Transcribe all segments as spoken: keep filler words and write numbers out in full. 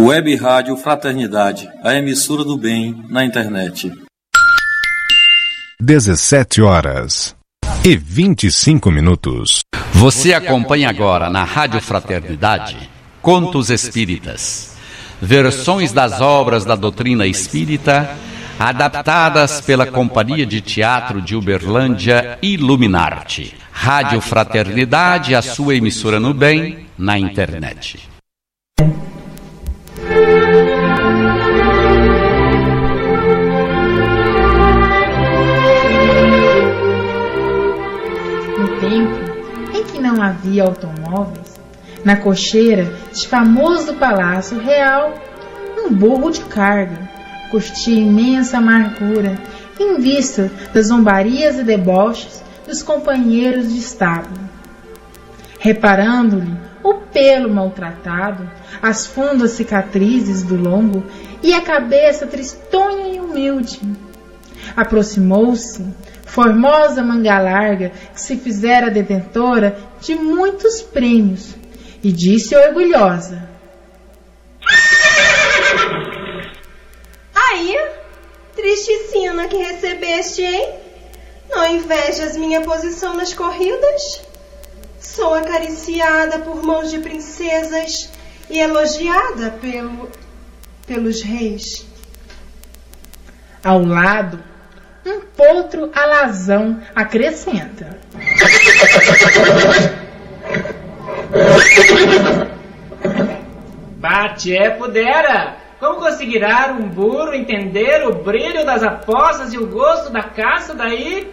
Web Rádio Fraternidade, a emissora do bem na internet. dezessete horas e vinte e cinco minutos. Você acompanha agora na Rádio Fraternidade Contos Espíritas, versões das obras da doutrina espírita, adaptadas pela Companhia de Teatro de Uberlândia Iluminarte. Rádio Fraternidade, a sua emissora no bem, na internet. No tempo em que não havia automóveis, na cocheira de famoso palácio real, um burro de carga curtia imensa amargura em vista das zombarias e deboches dos companheiros de estábulo. Reparando-lhe o pelo maltratado, as fundas cicatrizes do lombo e a cabeça tristonha e humilde, aproximou-se formosa manga larga que se fizera detentora de muitos prêmios e disse orgulhosa: Aí, triste sina que recebeste, hein? Não invejas minha posição nas corridas? Sou acariciada por mãos de princesas e elogiada pelo, pelos reis. Ao lado, um potro alazão acrescenta: Bate é pudera! Como conseguirá um burro entender o brilho das apostas e o gosto da caça daí?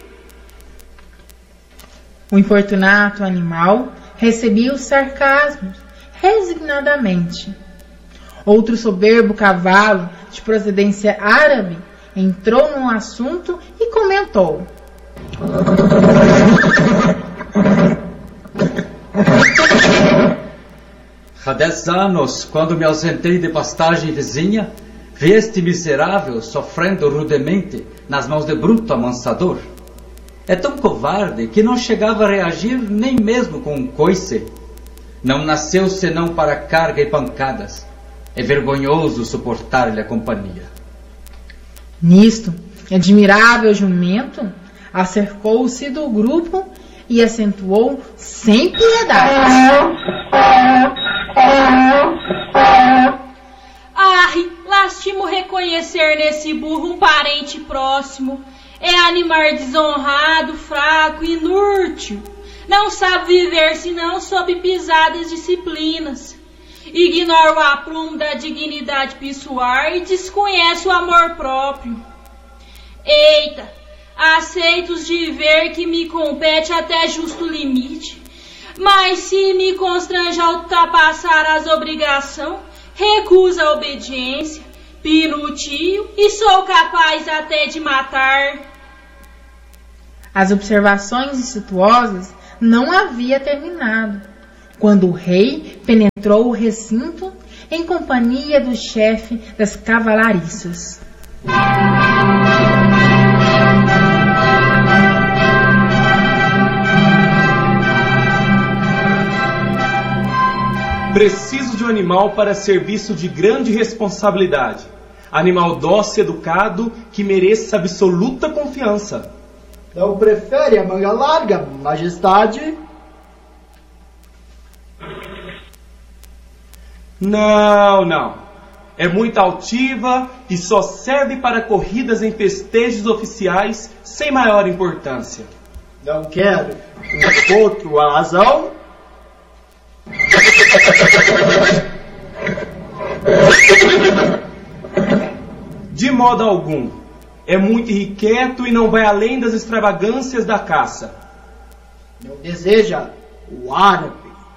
O infortunato animal recebia os sarcasmos resignadamente. Outro soberbo cavalo de procedência árabe entrou no assunto e comentou: Há dez anos, quando me ausentei de pastagem vizinha, vi este miserável sofrendo rudemente nas mãos de bruto amansador. É tão covarde que não chegava a reagir nem mesmo com um coice. Não nasceu senão para carga e pancadas. É vergonhoso suportar-lhe a companhia. Nisto, admirável jumento acercou-se do grupo e acentuou sem piedade: Ai, lastimo reconhecer nesse burro um parente próximo. É animal desonrado, fraco, inútil. Não sabe viver senão sob pisadas disciplinas. Ignora o aprumo da dignidade pessoal e desconhece o amor próprio. Eita, aceito os dever que me compete até justo limite. Mas se me constrange a ultrapassar as obrigações, recuso a obediência, pinutio e sou capaz até de matar. As observações instituosas não havia terminado, quando o rei penetrou o recinto em companhia do chefe das cavalariças. Preciso de um animal para serviço de grande responsabilidade. Animal dócil e educado que mereça absoluta confiança. Não prefere a manga larga, majestade? Não, não. É muito altiva e só serve para corridas em festejos oficiais sem maior importância. Não quero um outro alazão? De modo algum. É muito irrequieto e não vai além das extravagâncias da caça. Não deseja o árabe?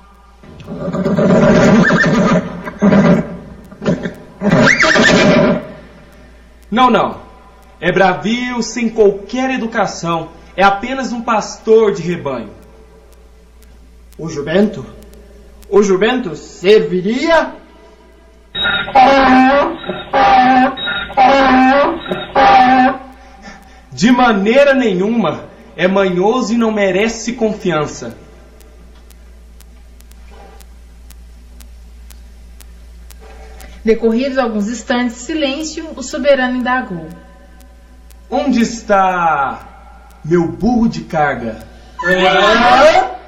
Não, não. É bravio, sem qualquer educação. É apenas um pastor de rebanho. O jumento? O jumento serviria? De maneira nenhuma. É manhoso e não merece confiança. Decorridos alguns instantes de silêncio, o soberano indagou: Onde está meu burro de carga?